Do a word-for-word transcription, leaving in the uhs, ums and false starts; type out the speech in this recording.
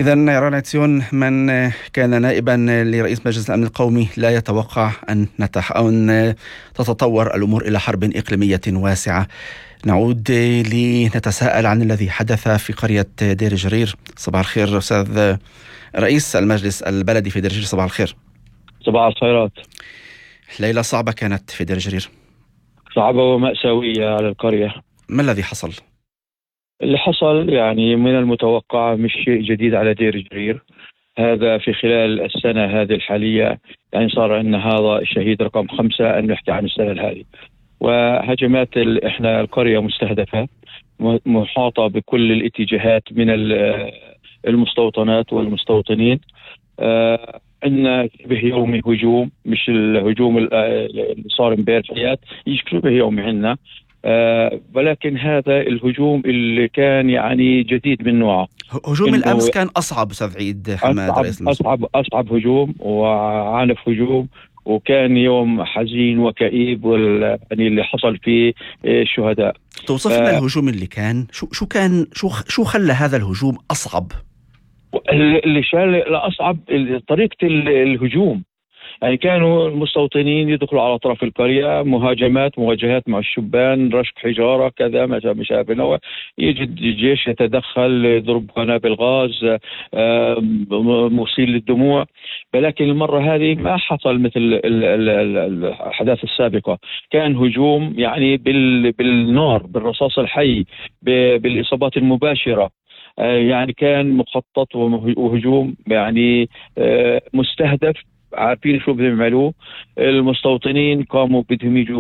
إذا راناتسيون من كان نائبا لرئيس مجلس الأمن القومي لا يتوقع أن نتح أو أن تتطور الأمور إلى حرب إقليمية واسعة. نعود لنتساءل عن الذي حدث في قرية دير جرير. صباح الخير أستاذ رئيس المجلس البلدي في دير جرير. صباح الخير. صباح الخيرات. ليلة صعبة كانت في دير جرير، صعبة ومأساوية على القرية. ما الذي حصل؟ اللي حصل يعني من المتوقع، مش شيء جديد على دير جرير. هذا في خلال السنة هذه الحالية، يعني صار أن هذا الشهيد رقم خمسة أن نحكي عن السنة هذه. وهجمات ال... إحنا القرية مستهدفة، محاطة بكل الاتجاهات من المستوطنات والمستوطنين. آه عندنا شبه يومي هجوم، مش الهجوم اللي صار امبارح، شبه يومي عندنا. آه ولكن هذا الهجوم اللي كان يعني جديد من نوعه. هجوم الأمس كان أصعب أستاذ عيد حماد أصعب رئيس أصعب أصعب هجوم وعنف هجوم، وكان يوم حزين وكئيب يعني اللي حصل فيه الشهداء. توصف لنا الهجوم اللي كان شو شو كان شو شو خلى هذا الهجوم أصعب؟ اللي شال الأصعب طريقة الهجوم. يعني كانوا المستوطنين يدخلوا على طرف القرية، مهاجمات مواجهات مع الشبان، رشق حجارة كذا ما شابه. يجي الجيش يتدخل، يضرب قنابل غاز مثير للدموع. ولكن المرة هذه ما حصل مثل الأحداث السابقة. كان هجوم يعني بالنار، بالرصاص الحي، بالإصابات المباشرة. يعني كان مخطط وهجوم يعني مستهدف، عارفين شو بدهم يعملوه. المستوطنين قاموا بدهم يجوا